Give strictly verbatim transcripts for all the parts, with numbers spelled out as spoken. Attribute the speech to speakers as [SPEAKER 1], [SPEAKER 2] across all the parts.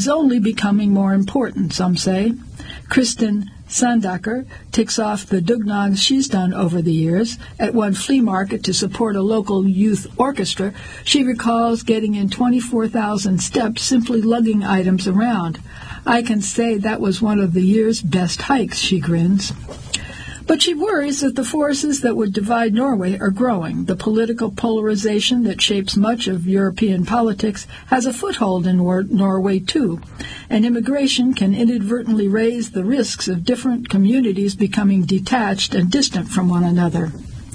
[SPEAKER 1] is only becoming more important, some say. Kristen Sandaker ticks off the dugnags she's done over the years. At one flea market to support a local youth orchestra, she recalls getting in twenty-four thousand steps simply lugging items around. I can say that was one of the year's best hikes, she grins. But she worries that the forces that would divide Norway are growing. The political polarization that shapes much of European politics has a foothold in Nor- Norway, too, and immigration can inadvertently raise the risks of different communities becoming detached and distant from one another.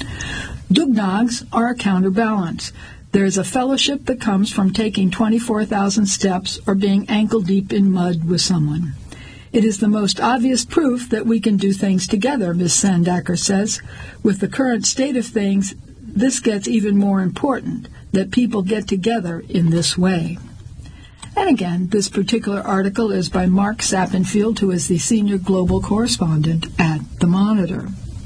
[SPEAKER 1] Dugnags are a counterbalance. There is a fellowship that comes from taking twenty-four thousand steps or being ankle-deep in mud with someone. It is the most obvious proof that we can do things together, Miz Sandaker says. With the current state of things, this gets even more important, that people get together in this way. And again, this particular article is by Mark Sappenfield, who is the senior global correspondent at The Monitor.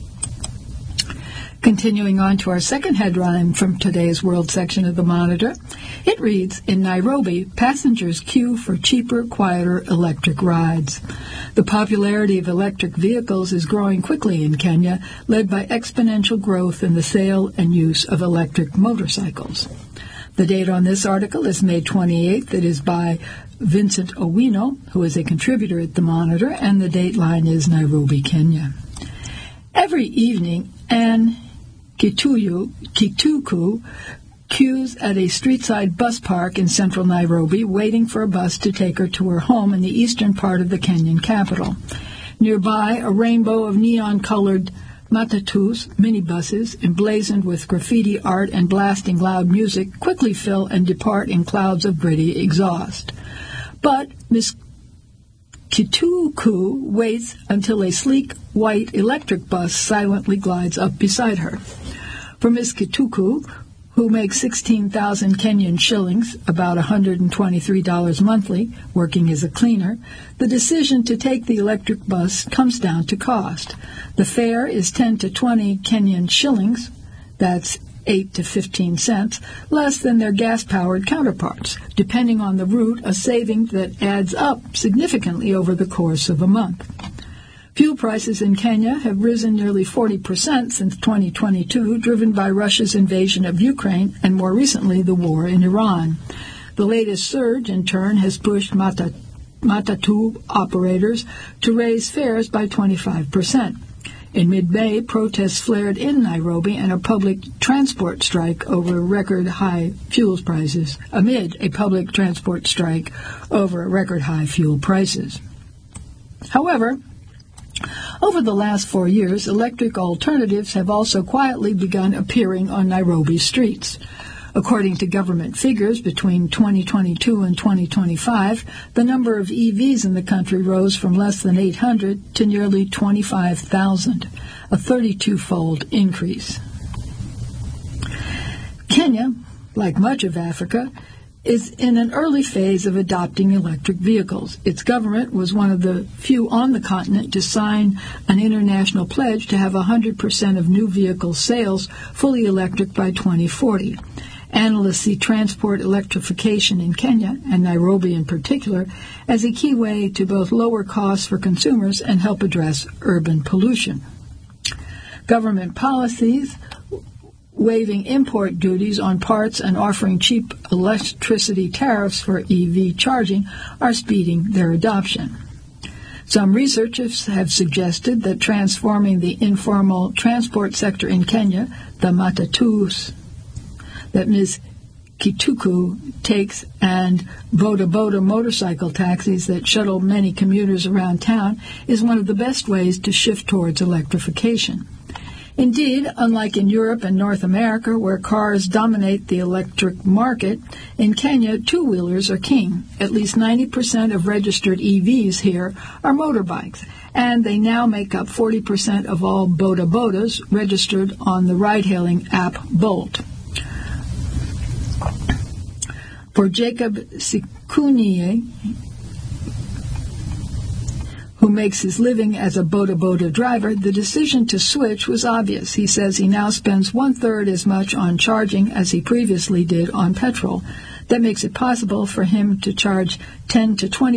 [SPEAKER 1] Continuing on to our second headline from today's World section of The Monitor, it reads, in Nairobi, passengers queue for cheaper, quieter electric rides. The popularity of electric vehicles is growing quickly in Kenya, led by exponential growth in the sale and use of electric motorcycles. The date on this article is May twenty-eighth. It is by Vincent Owino, who is a contributor at The Monitor, and the date line is Nairobi, Kenya. Every evening, Anne Kituyu, Kituku queues at a street-side bus park in central Nairobi, waiting for a bus to take her to her home in the eastern part of the Kenyan capital. Nearby, a rainbow of neon-colored matatus, minibuses, emblazoned with graffiti art and blasting loud music, quickly fill and depart in clouds of gritty exhaust. But Miss Kituku waits until a sleek, white electric bus silently glides up beside her. For Miss Kituku, who makes sixteen thousand Kenyan shillings, about one hundred twenty-three dollars monthly, working as a cleaner, the decision to take the electric bus comes down to cost. The fare is ten to twenty Kenyan shillings, that's eight to fifteen cents, less than their gas-powered counterparts, depending on the route, a saving that adds up significantly over the course of a month. Fuel prices in Kenya have risen nearly forty percent since twenty twenty-two, driven by Russia's invasion of Ukraine and, more recently, the war in Iran. The latest surge, in turn, has pushed Mata, Matatu operators to raise fares by twenty-five percent. In mid-May, protests flared in Nairobi and a public transport strike over record-high fuel prices, amid a public transport strike over record-high fuel prices. However, over the last four years, electric alternatives have also quietly begun appearing on Nairobi streets. According to government figures, between twenty twenty-two and twenty twenty-five, the number of E Vs in the country rose from less than eight hundred to nearly twenty-five thousand, a thirty-two-fold increase. Kenya, like much of Africa, is in an early phase of adopting electric vehicles. Its government was one of the few on the continent to sign an international pledge to have one hundred percent of new vehicle sales fully electric by twenty forty. Analysts see transport electrification in Kenya, and Nairobi in particular, as a key way to both lower costs for consumers and help address urban pollution. Government policies waiving import duties on parts and offering cheap electricity tariffs for E V charging are speeding their adoption. Some researchers have suggested that transforming the informal transport sector in Kenya, the matatus that Miz Kituku takes, and boda boda motorcycle taxis that shuttle many commuters around town, is one of the best ways to shift towards electrification. Indeed, unlike in Europe and North America, where cars dominate the electric market, in Kenya, two-wheelers are king. At least ninety percent of registered E Vs here are motorbikes, and they now make up forty percent of all boda bodas registered on the ride-hailing app Bolt. For Jacob Sikunye, who makes his living as a boda boda driver, the decision to switch was obvious. He says he now spends one-third as much on charging as he previously did on petrol. That makes it possible for him to charge ten to twenty